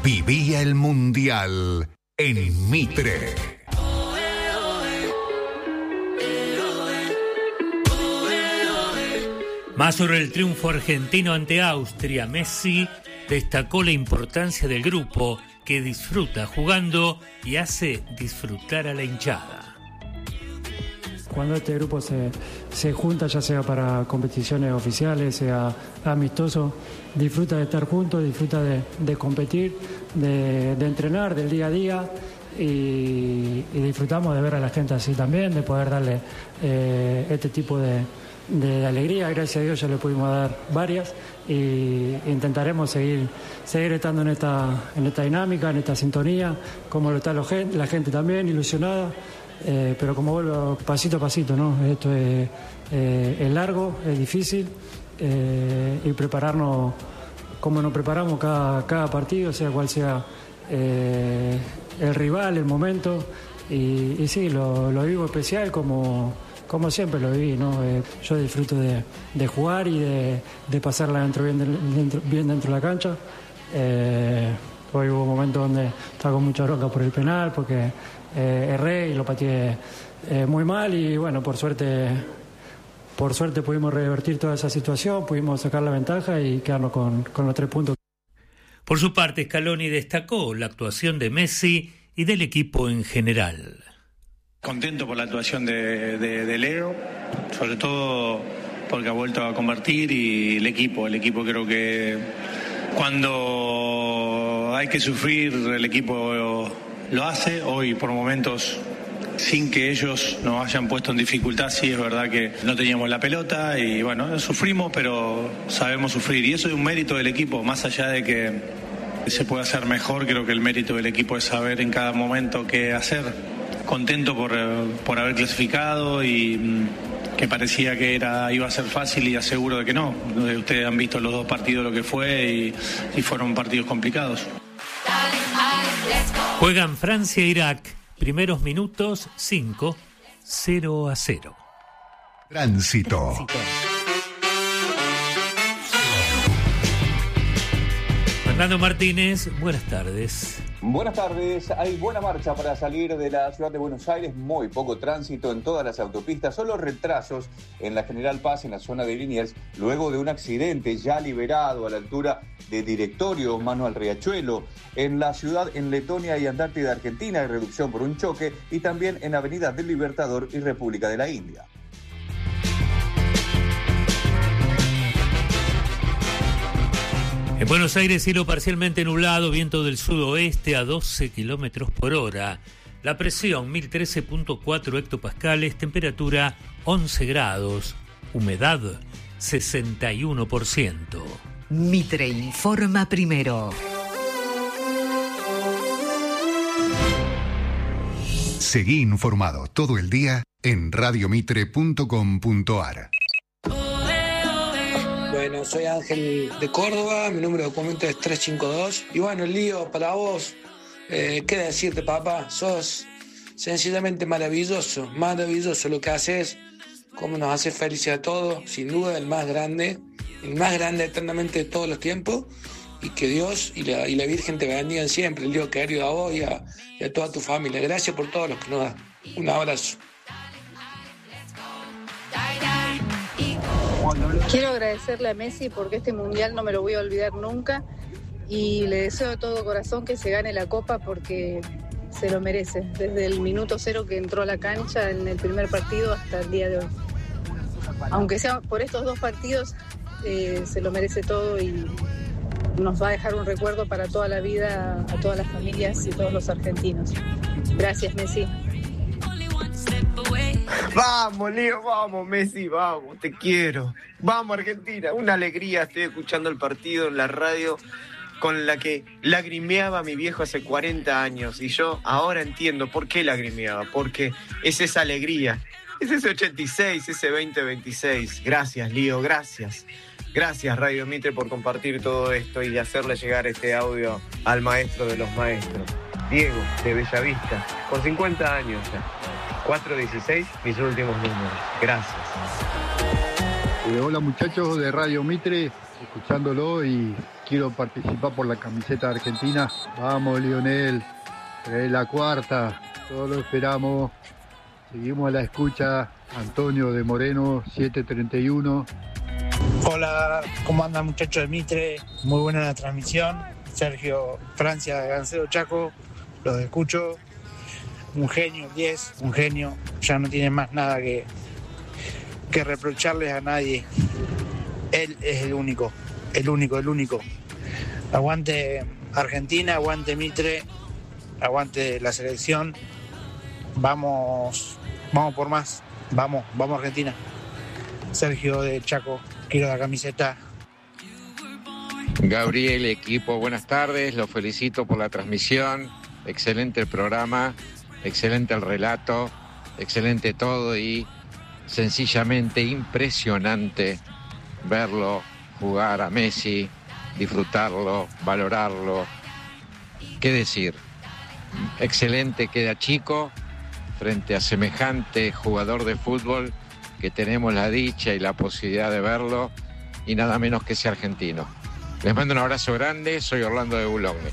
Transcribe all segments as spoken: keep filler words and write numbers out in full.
Vivía el Mundial en Mitre. Más sobre el triunfo argentino ante Austria, Messi destacó la importancia del grupo que disfruta jugando y hace disfrutar a la hinchada. Cuando este grupo se, se junta, ya sea para competiciones oficiales, sea amistoso, disfruta de estar juntos, disfruta de, de competir, de, de entrenar del día a día y, y disfrutamos de ver a la gente así también, de poder darle eh, este tipo de, de alegría. Gracias a Dios ya le pudimos dar varias y intentaremos seguir, seguir estando en esta, en esta dinámica, en esta sintonía, como lo está la gente, la gente también ilusionada. Eh, pero como vuelvo pasito a pasito, ¿no? Esto es, eh, es largo, es difícil eh, y prepararnos como nos preparamos cada, cada partido, sea cual sea eh, el rival, el momento y, y sí, lo, lo vivo especial como, como siempre lo viví, ¿no? Eh, yo disfruto de, de jugar y de, de pasarla dentro, bien, dentro, bien dentro de la cancha. Eh, hoy hubo momentos donde estaba con mucha bronca por el penal porque Eh, erré y lo pateé eh, muy mal y bueno, por suerte por suerte pudimos revertir toda esa situación, pudimos sacar la ventaja y quedarnos con, con los tres puntos. Por su parte, Scaloni destacó la actuación de Messi y del equipo en general. Contento por la actuación de, de, de Leo, sobre todo porque ha vuelto a convertir y el equipo, el equipo creo que cuando hay que sufrir el equipo lo hace. Hoy por momentos, sin que ellos nos hayan puesto en dificultad, sí es verdad que no teníamos la pelota y bueno, sufrimos, pero sabemos sufrir y eso es un mérito del equipo, más allá de que se pueda hacer mejor. Creo que el mérito del equipo es saber en cada momento qué hacer. Contento por, por haber clasificado y que parecía que era iba a ser fácil y aseguro de que no. Ustedes han visto los dos partidos lo que fue y, y fueron partidos complicados. Juegan Francia e Irak, primeros minutos, cinco, cero a cero. Tránsito. Tránsito. Fernando Martínez, buenas tardes. Buenas tardes, hay buena marcha para salir de la ciudad de Buenos Aires, muy poco tránsito en todas las autopistas, solo retrasos en la General Paz en la zona de Liniers, luego de un accidente ya liberado a la altura de Directorio, mano al Riachuelo, en la ciudad en Letonia y Antártida Argentina hay reducción por un choque y también en Avenida del Libertador y República de la India. En Buenos Aires, cielo parcialmente nublado, viento del sudoeste a doce kilómetros por hora. La presión, mil trece punto cuatro hectopascales, temperatura once grados, humedad sesenta y uno por ciento. Mitre informa primero. Seguí informado todo el día en radiomitre punto com punto ar. Bueno, soy Ángel de Córdoba, mi número de documento es trescientos cincuenta y dos. Y bueno, Lío, para vos, eh, ¿qué decirte, papá? Sos sencillamente maravilloso, maravilloso lo que haces, cómo nos haces felices a todos, sin duda el más grande, el más grande eternamente de todos los tiempos, y que Dios y la, y la Virgen te bendigan siempre, Lío, querido, a vos y a, y a toda tu familia. Gracias por todo lo que nos das. Un abrazo. Quiero agradecerle a Messi porque este mundial no me lo voy a olvidar nunca y le deseo de todo corazón que se gane la copa porque se lo merece, desde el minuto cero que entró a la cancha en el primer partido hasta el día de hoy. Aunque sea por estos dos partidos, eh, se lo merece todo y nos va a dejar un recuerdo para toda la vida a todas las familias y todos los argentinos. Gracias, Messi. Vamos, Leo, vamos, Messi, vamos, te quiero. Vamos, Argentina, una alegría. Estoy escuchando el partido en la radio con la que lagrimeaba mi viejo hace cuarenta años. Y yo ahora entiendo por qué lagrimeaba, porque es esa alegría, es ese ochenta y seis, ese veinte veintiséis. Gracias, Leo, gracias. Gracias, Radio Mitre, por compartir todo esto y hacerle llegar este audio al maestro de los maestros, Diego, de Bellavista, con cincuenta años ya. cuatro dieciséis, mis últimos números. Gracias. Eh, hola muchachos de Radio Mitre, escuchándolo y quiero participar por la camiseta de Argentina. Vamos Lionel, trae la cuarta, todos lo esperamos. Seguimos a la escucha. Antonio de Moreno, siete treinta y uno. Hola, ¿cómo andan muchachos de Mitre? Muy buena la transmisión. Sergio Francia de Gancedo Chaco, los escucho. Un genio, diez, un genio. Ya no tiene más nada que, que reprocharles a nadie. Él es el único, el único, el único. Aguante Argentina, aguante Mitre, aguante la selección. Vamos, vamos por más. Vamos, vamos Argentina. Sergio de Chaco, quiero la camiseta. Gabriel, equipo, buenas tardes. Los felicito por la transmisión. Excelente el programa, excelente el relato, excelente todo y sencillamente impresionante verlo jugar a Messi, disfrutarlo, valorarlo. ¿Qué decir? Excelente, queda chico frente a semejante jugador de fútbol que tenemos la dicha y la posibilidad de verlo y nada menos que sea argentino. Les mando un abrazo grande, soy Orlando de Boulogne.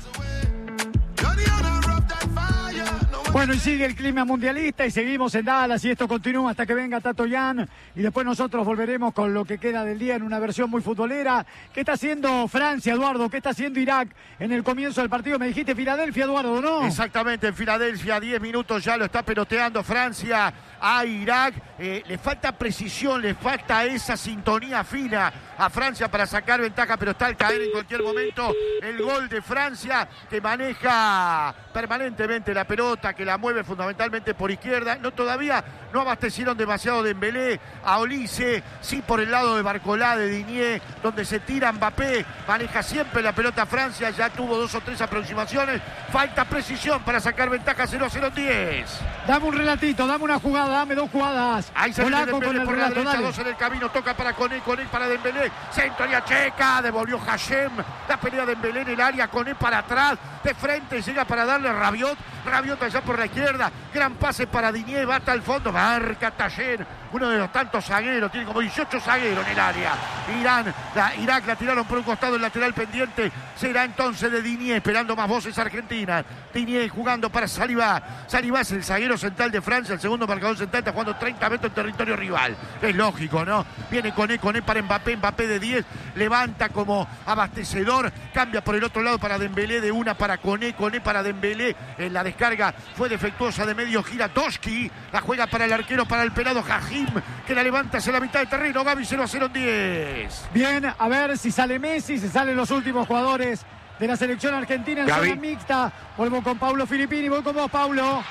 Bueno, y sigue el clima mundialista y seguimos en Dallas y esto continúa hasta que venga Tato Yan y después nosotros volveremos con lo que queda del día en una versión muy futbolera. ¿Qué está haciendo Francia, Eduardo? ¿Qué está haciendo Irak en el comienzo del partido? Me dijiste Filadelfia, Eduardo, ¿no? Exactamente, en Filadelfia, diez minutos ya lo está peloteando Francia a Irak. Eh, le falta precisión, le falta esa sintonía fina a Francia para sacar ventaja, pero está al caer en cualquier momento el gol de Francia, que maneja permanentemente la pelota, que la mueve fundamentalmente por izquierda. No, todavía no abastecieron demasiado de Dembélé a Olise, sí por el lado de Barcolá, de Digne, donde se tira Mbappé, maneja siempre la pelota Francia, ya tuvo dos o tres aproximaciones, falta precisión para sacar ventaja. Cero a cero en diez. Dame un relatito, dame una jugada, dame dos jugadas. Ahí se viene Dembélé con el por relato, la derecha, dale. dos en el camino, toca para Koné, Koné para Dembélé, centro checa, devolvió Hashem, la pelea de Dembélé en el área, Koné para atrás, de frente, llega para darle Rabiot, Rabiot allá por la izquierda, gran pase para Digne, va hasta el fondo, marca Taller, uno de los tantos zagueros, tiene como dieciocho zagueros en el área. Irán, la, Irak la tiraron por un costado, el lateral pendiente será entonces de Digne, esperando más voces argentinas. Digne jugando para Saliba, Saliba es el zaguero central de Francia, el segundo marcador central, está jugando treinta metros en territorio rival, es lógico, ¿no? Viene Koné, Koné para Mbappé, Mbappé de diez, levanta como abastecedor, cambia por el otro lado para Dembélé, de una para Koné, Koné para Dembélé, en la descarga fue defectuosa de medio, gira Toski, la juega para el arquero, para el pelado Hajim, que la levanta hacia la mitad del terreno. Gaby, cero a cero en diez. Bien, a ver si sale Messi, si salen los últimos jugadores de la selección argentina en Gaby. zona mixta. Vuelvo con Paulo Filippini, voy con vos, Paulo.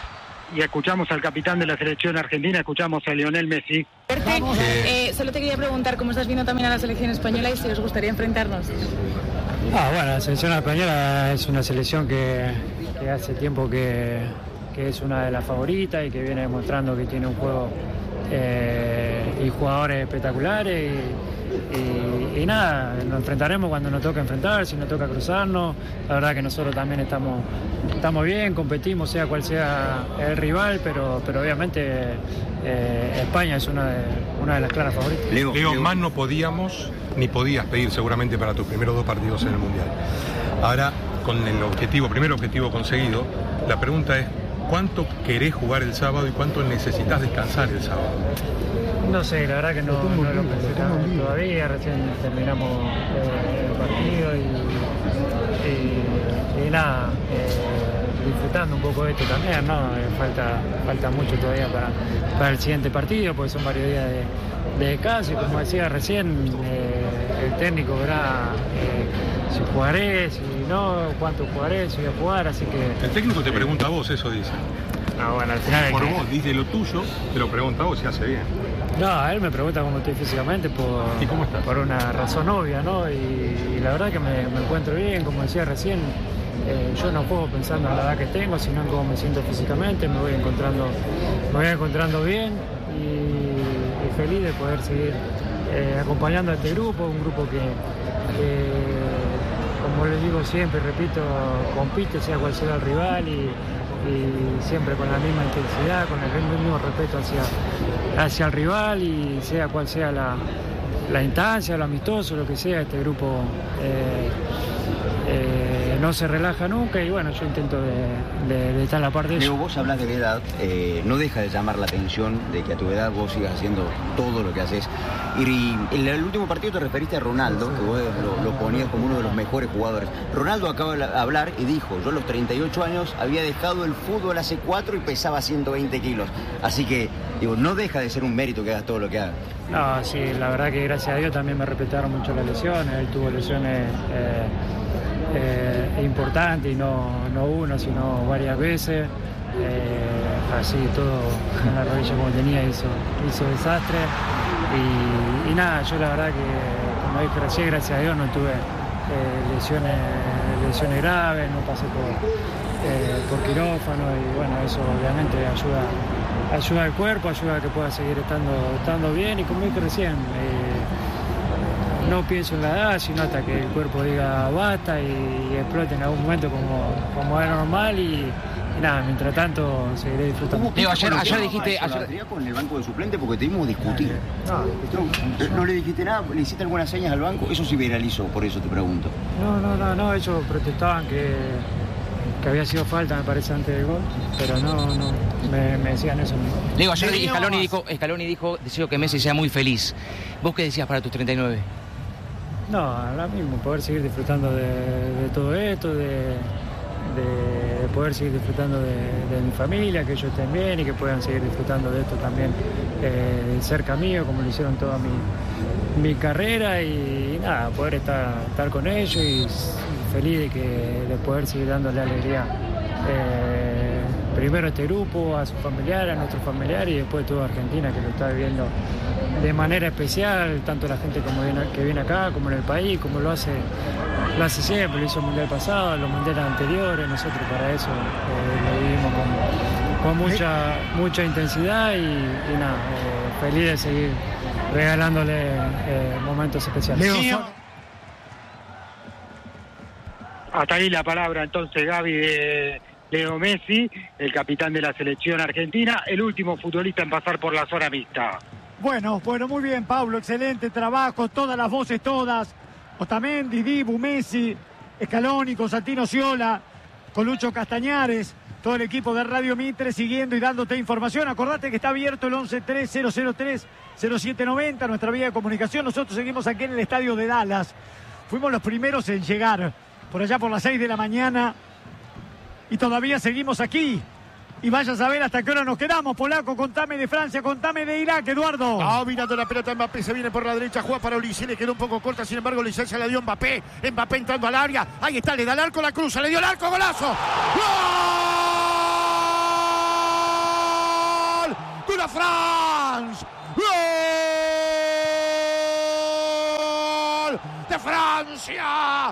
Y escuchamos al capitán de la selección argentina, escuchamos a Lionel Messi. Eh, solo te quería preguntar cómo estás viendo también a la selección española y si os gustaría enfrentarnos. Ah, bueno, la selección española es una selección que, que hace tiempo que, que es una de las favoritas y que viene demostrando que tiene un juego eh, y jugadores espectaculares y, y, y nada, nos enfrentaremos cuando nos toca enfrentar, si nos toca cruzarnos. La verdad que nosotros también estamos, estamos bien, competimos sea cual sea el rival, pero, pero obviamente eh, España es una de, una de las claras favoritas. Leo, Leo, más no podíamos ni podías pedir seguramente para tus primeros dos partidos en el Mundial. Ahora, con el objetivo, primer objetivo conseguido, la pregunta es ¿cuánto querés jugar el sábado y cuánto necesitas descansar el sábado? No sé, la verdad que no, no lo pensé todavía, recién terminamos eh, el partido y, y, y nada, eh, disfrutando un poco de esto también, ¿no? Eh, falta, falta mucho todavía para, para el siguiente partido, porque son varios días de, de descanso y como decía recién, eh, el técnico verá eh, si jugaré, si no, cuánto jugaré, si voy a jugar, así que... El técnico te pregunta a vos, eso dice. No, bueno, al final... Por que... vos, dice lo tuyo, te lo pregunta a vos si hace bien. No, él me pregunta cómo estoy físicamente por, ¿Y cómo estás? por una razón obvia, ¿no? Y, y la verdad que me, me encuentro bien, como decía recién, eh, yo no juego pensando en la edad que tengo, sino en cómo me siento físicamente, me voy encontrando, me voy encontrando bien y, y feliz de poder seguir eh, acompañando a este grupo, un grupo que, que, como les digo siempre, repito, compite sea cual sea el rival y y siempre con la misma intensidad, con el mismo respeto hacia, hacia el rival y sea cual sea la, la instancia, lo amistoso, lo que sea. Este grupo eh, eh, no se relaja nunca y bueno, yo intento de, de, de estar a la parte de eso. Leo, vos hablas de la edad, eh, no deja de llamar la atención de que a tu edad vos sigas haciendo todo lo que haces. Y en el último partido te referiste a Ronaldo, que vos lo, lo ponías como uno de los mejores jugadores. Ronaldo acaba de hablar y dijo, yo a los treinta y ocho años había dejado el fútbol hace cuatro y pesaba ciento veinte kilos. Así que, digo, no deja de ser un mérito que hagas todo lo que hagas. No, sí, la verdad que gracias a Dios también me respetaron mucho las lesiones. Él tuvo lesiones eh, eh, importantes y no, no una, sino varias veces. Eh, así todo en la rodilla como tenía hizo, hizo desastre. Y, y nada, yo la verdad que, como dije recién, gracias a Dios no tuve eh, lesiones, lesiones graves, no pasé por, eh, por quirófano y bueno, eso obviamente ayuda, ayuda al cuerpo, ayuda a que pueda seguir estando, estando bien y como dije recién, eh, no pienso en la edad, sino hasta que el cuerpo diga basta y, y explote en algún momento como, como es normal y Y nada, mientras tanto seguiré disfrutando. Digo, ayer, ayer dijiste... Ayer... con el banco de suplente porque te dimos discutir. No, no, no le dijiste nada, le hiciste algunas señas al banco, eso sí viralizó, por eso te pregunto. No, no, no, no, ellos protestaban que, que había sido falta, me parece, antes del gol, pero no, no, me, me decían eso mismo. Digo, ayer Scaloni dijo, Scaloni dijo, deseo que Messi sea muy feliz. ¿Vos qué decías para tus treinta y nueve? No, ahora mismo, poder seguir disfrutando de, de todo esto, de... de poder seguir disfrutando de, de mi familia, que ellos estén bien y que puedan seguir disfrutando de esto también eh, cerca mío, como lo hicieron toda mi, mi carrera y, y nada, poder estar, estar con ellos y, y feliz de, que, de poder seguir dándole alegría eh, primero a este grupo, a sus familiares, a nuestros familiares y después toda Argentina que lo está viviendo de manera especial, tanto la gente como viene, que viene acá, como en el país, como lo hace, lo hace siempre, lo hizo el Mundial pasado, los Mundiales anteriores, nosotros para eso eh, lo vivimos con, con mucha, mucha intensidad y, y nada, eh, feliz de seguir regalándole eh, momentos especiales. Leo, hasta ahí la palabra entonces, Gaby, de Leo Messi, el capitán de la selección argentina, el último futbolista en pasar por la zona mixta. Bueno, bueno, muy bien, Pablo, excelente trabajo, todas las voces, todas. Otamendi, Dibu, Messi, Scaloni, Constantino Sciolà, con Lucho Castañares, todo el equipo de Radio Mitre siguiendo y dándote información. Acordate que está abierto el once tres cero cero tres cero siete noventa, nuestra vía de comunicación. Nosotros seguimos aquí en el estadio de Dallas. Fuimos los primeros en llegar por allá por las seis de la mañana y todavía seguimos aquí. Y vaya a saber hasta qué hora nos quedamos, polaco. Contame de Francia, contame de Irak, Eduardo. Ah, mirando la pelota, Mbappé se viene por la derecha, juega para Olise, le quedó un poco corta, sin embargo, licencia la dio Mbappé. Mbappé entrando al área, ahí está, le da el arco, la cruza, le dio el arco, golazo. ¡Gol! ¡De la France! ¡Gol! ¡De Francia!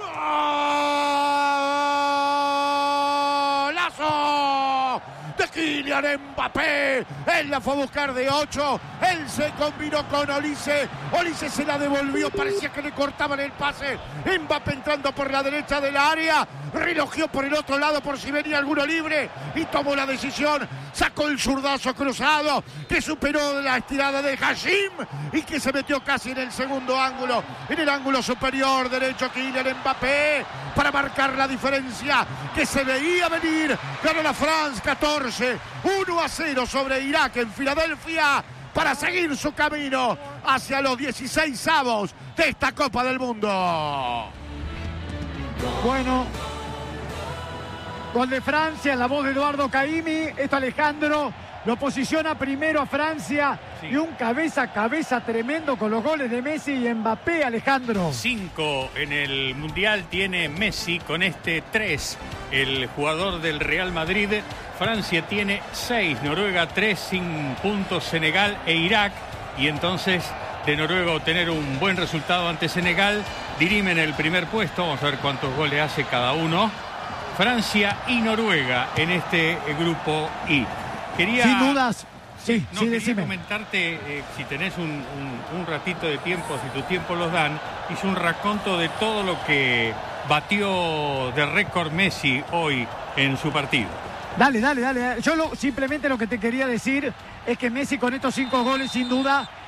¡Golazo! De Kylian Mbappé, él la fue a buscar de ocho, él se combinó con Olise, Olise se la devolvió, parecía que le cortaban el pase, Mbappé entrando por la derecha del área, relojeó por el otro lado por si venía alguno libre y tomó la decisión, sacó el zurdazo cruzado que superó la estirada de Hashim y que se metió casi en el segundo ángulo, en el ángulo superior derecho Kylian Mbappé para marcar la diferencia que se veía venir. Ganó la France catorce, uno a cero sobre Irak en Filadelfia para seguir su camino hacia los dieciséis avos de esta Copa del Mundo. Bueno, gol de Francia, la voz de Eduardo Caimi. Esto Alejandro lo posiciona primero a Francia, sí. Y un cabeza a cabeza tremendo con los goles de Messi y Mbappé, Alejandro. Cinco en el Mundial tiene Messi, con este tres el jugador del Real Madrid. Francia tiene seis, Noruega tres, sin puntos Senegal e Irak, y entonces de Noruega obtener un buen resultado ante Senegal, dirimen el primer puesto. Vamos a ver cuántos goles hace cada uno. Francia y Noruega en este grupo I. Quería, sin dudas, sí, no, sí, quería decime. comentarte, eh, si tenés un, un, un ratito de tiempo, si tus tiempos los dan, hice un raconto de todo lo que batió de récord Messi hoy en su partido. Dale, dale, dale. Yo lo, simplemente lo que te quería decir es que Messi con estos cinco goles, sin duda,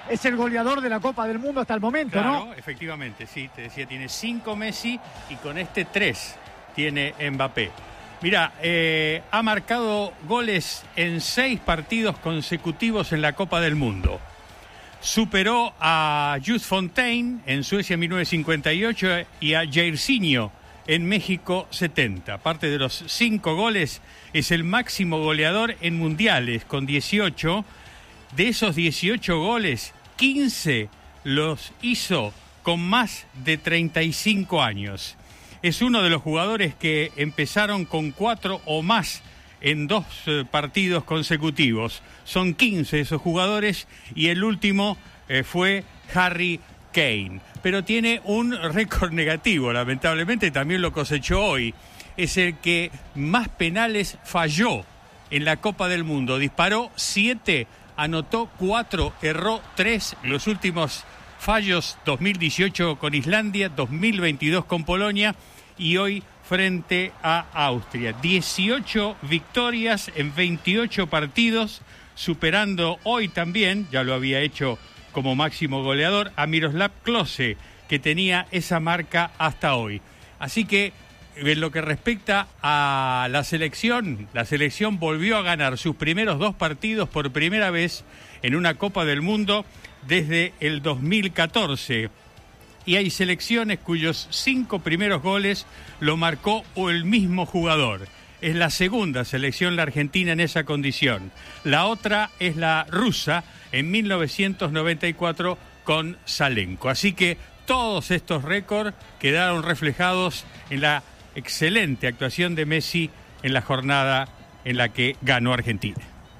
es el goleador de la Copa del Mundo hasta el momento, claro, ¿no? Efectivamente, sí, te decía, tiene cinco Messi y con este tres tiene Mbappé. Mira, eh, ha marcado goles en seis partidos consecutivos en la Copa del Mundo. Superó a Just Fontaine en Suecia en mil novecientos cincuenta y ocho y a Jairzinho en México setenta. Aparte de los cinco goles, es el máximo goleador en mundiales con dieciocho. De esos dieciocho goles, quince los hizo con más de treinta y cinco años. Es uno de los jugadores que empezaron con cuatro o más en dos eh, partidos consecutivos. Son quince esos jugadores y el último eh, fue Harry Kane. Pero tiene un récord negativo, lamentablemente también lo cosechó hoy. Es el que más penales falló en la Copa del Mundo. Disparó siete, anotó cuatro, erró tres. Los últimos fallos, dos mil dieciocho con Islandia, dos mil veintidós con Polonia y hoy frente a Austria. dieciocho victorias en veintiocho partidos, superando hoy también, ya lo había hecho como máximo goleador, a Miroslav Klose, que tenía esa marca hasta hoy. Así que, en lo que respecta a la selección, la selección volvió a ganar sus primeros dos partidos por primera vez en una Copa del Mundo desde el dos mil catorce. Y hay selecciones cuyos cinco primeros goles lo marcó el mismo jugador. Es la segunda selección la argentina en esa condición. La otra es la rusa en mil novecientos noventa y cuatro con Salenko. Así que todos estos récords quedaron reflejados en la excelente actuación de Messi en la jornada en la que ganó Argentina.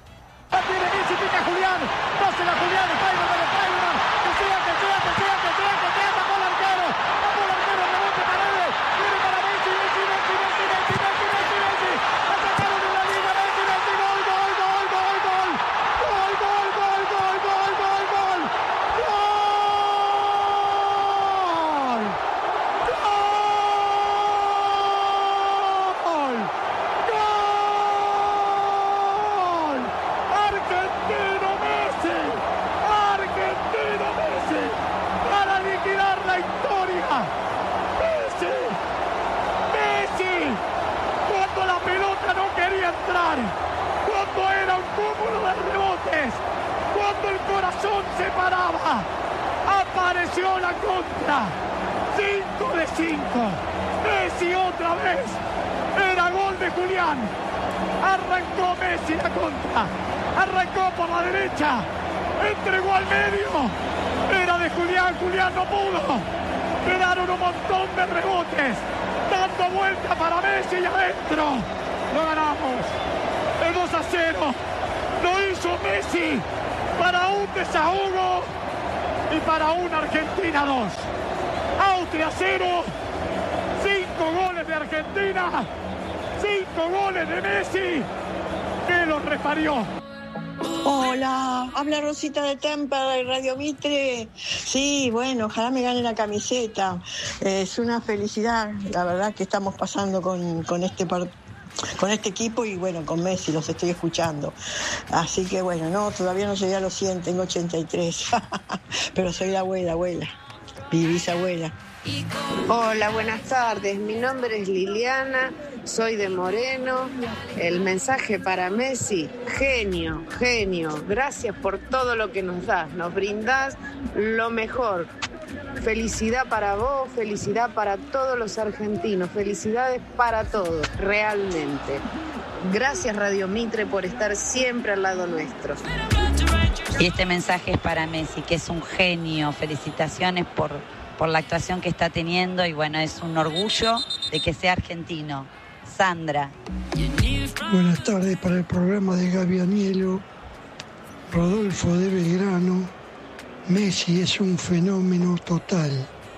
Cuando era un cúmulo de rebotes, cuando el corazón se paraba, apareció la contra. cinco de cinco. Messi otra vez. Era gol de Julián. Arrancó Messi la contra. Arrancó por la derecha. Entregó al medio. Era de Julián. Julián no pudo. Quedaron un montón de rebotes. Dando vuelta para Messi y adentro. Lo ganamos. El dos a cero. Lo hizo Messi para un desahogo y para una Argentina dos. Austria cero. Cinco goles de Argentina. Cinco goles de Messi. Que los reparió. Hola, habla Rosita de Tampa de Radio Mitre. Sí, bueno, ojalá me gane la camiseta. Es una felicidad, la verdad que estamos pasando con, con este partido. Con este equipo y bueno, con Messi los estoy escuchando. Así que bueno, no, todavía no llegué a los cien, tengo ochenta y tres. Pero soy la abuela, abuela, mi bisabuela. Hola, buenas tardes. Mi nombre es Liliana, soy de Moreno. El mensaje para Messi, genio, genio. Gracias por todo lo que nos das. Nos brindás lo mejor. Felicidad para vos, felicidad para todos los argentinos, felicidades para todos, realmente. Gracias Radio Mitre por estar siempre al lado nuestro. Y este mensaje es para Messi, que es un genio. Felicitaciones por, por la actuación que está teniendo y bueno, es un orgullo de que sea argentino. Sandra. Buenas tardes para el programa de Gaby Anielo, Rodolfo de Belgrano. Messi es un fenómeno total.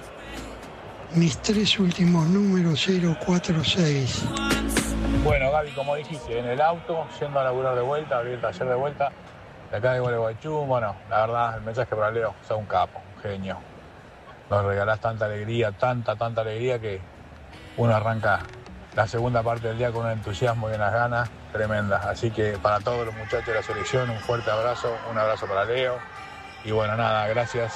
Mis tres últimos números, cero cuatro seis. Bueno, Gaby, como dijiste, en el auto, yendo a laburar de vuelta, abrir el taller de vuelta, de acá de Gualeguaychú, bueno, la verdad, el mensaje para Leo, sos un capo, un genio. Nos regalás tanta alegría, tanta, tanta alegría que uno arranca la segunda parte del día con un entusiasmo y unas ganas tremendas. Así que para todos los muchachos de la selección, un fuerte abrazo, un abrazo para Leo. Y bueno, nada, gracias.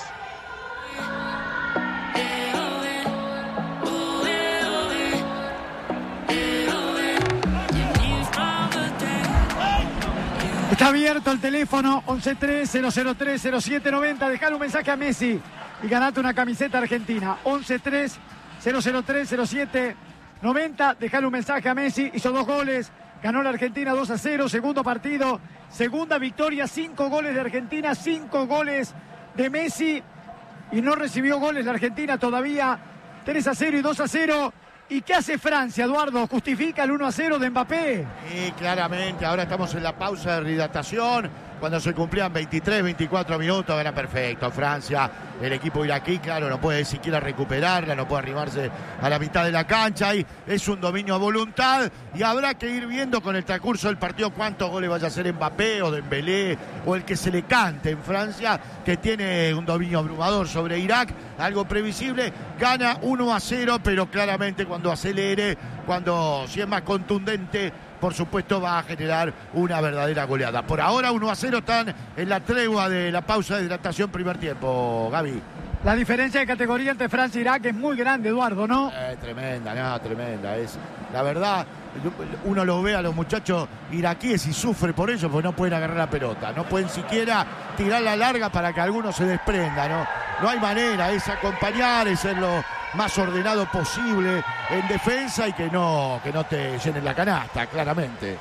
Está abierto el teléfono once tres cero cero tres cero siete noventa. Dejale un mensaje a Messi y ganate una camiseta argentina. once tres cero cero tres cero siete noventa. Dejale un mensaje a Messi. Hizo dos goles. Ganó la Argentina dos a cero. Segundo partido. Segunda victoria. Cinco goles de Argentina. Cinco goles de Messi. Y no recibió goles la Argentina todavía. tres a cero y dos a cero. ¿Y qué hace Francia, Eduardo? ¿Justifica el uno a cero de Mbappé? Sí, claramente. Ahora estamos en la pausa de rehidratación. Cuando se cumplían veintitrés, veinticuatro minutos, era perfecto. Francia, el equipo iraquí, claro, no puede siquiera recuperarla, no puede arrimarse a la mitad de la cancha. Y es un dominio a voluntad. Y habrá que ir viendo con el transcurso del partido cuántos goles vaya a hacer Mbappé o Dembélé o el que se le cante en Francia, que tiene un dominio abrumador sobre Irak. Algo previsible. Gana uno a cero, pero claramente cuando acelere, cuando si es más contundente, por supuesto va a generar una verdadera goleada. Por ahora uno a cero, están en la tregua de la pausa de hidratación primer tiempo, Gaby. La diferencia de categoría entre Francia e Irak es muy grande, Eduardo, ¿no? Eh, tremenda, no, tremenda. Es, la verdad, uno lo ve a los muchachos iraquíes y sufre por ello, porque no pueden agarrar la pelota. No pueden siquiera tirar la larga para que alguno se desprenda, ¿no? No hay manera, es acompañar, es ser lo más ordenado posible en defensa y que no, que no te llenen la canasta, claramente.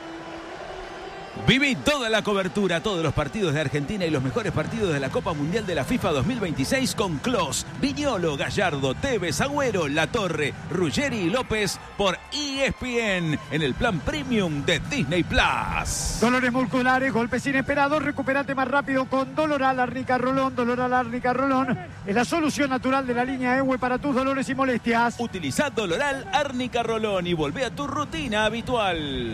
Viví toda la cobertura, todos los partidos de Argentina y los mejores partidos de la Copa Mundial de la FIFA dos mil veintiséis con Clos, Viñolo, Gallardo, Tevez, Agüero, Latorre, Ruggeri y López por E S P N en el plan premium de Disney Plus. Dolores musculares, golpes inesperados, recuperate más rápido con Doloral Árnica Rolón. Doloral Árnica Rolón es la solución natural de la línea E W E para tus dolores y molestias. Utiliza Doloral Árnica Rolón y volvé a tu rutina habitual.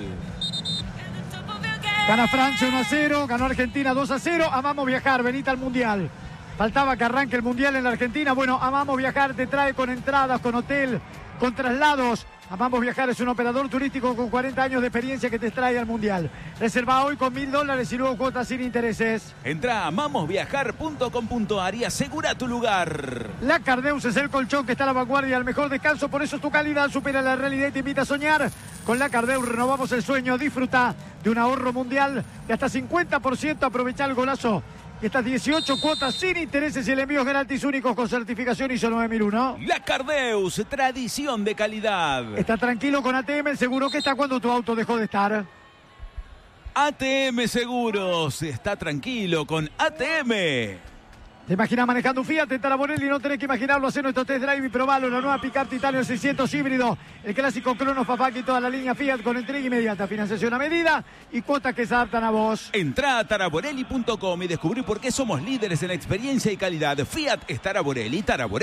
Gana Francia uno a cero, ganó Argentina dos a cero. Amamos viajar, venite al Mundial. Faltaba que arranque el Mundial en la Argentina. Bueno, Amamos Viajar te trae con entradas, con hotel, con traslados. Amamos Viajar es un operador turístico con cuarenta años de experiencia que te trae al Mundial. Reserva hoy con mil dólares y luego cuotas sin intereses. Entra a amamos viajar punto com punto a r y asegura tu lugar. La Cardeus es el colchón que está a la vanguardia al mejor descanso. Por eso tu calidad supera la realidad y te invita a soñar. Con la Cardeus renovamos el sueño. Disfruta de un ahorro mundial de hasta cincuenta por ciento. Aprovecha el golazo. Y estas dieciocho cuotas sin intereses y el envío gratis únicos con certificación I S O nueve mil uno. La Cardeus, tradición de calidad. Está tranquilo con A T M, el seguro que está cuando tu auto dejó de estar. A T M Seguros, está tranquilo con A T M. ¿Te imaginas manejando un Fiat en Taraborelli? No tenés que imaginarlo, hacer nuestro test drive y probarlo. La nueva Pickup Titanio seiscientos híbrido. El clásico Cronos Fafaq y toda la línea Fiat con entrega inmediata, financiación a medida y cuotas que se adaptan a vos. Entrá a taraborelli punto com y descubrí por qué somos líderes en experiencia y calidad. Fiat es Taraborelli, Taraborelli.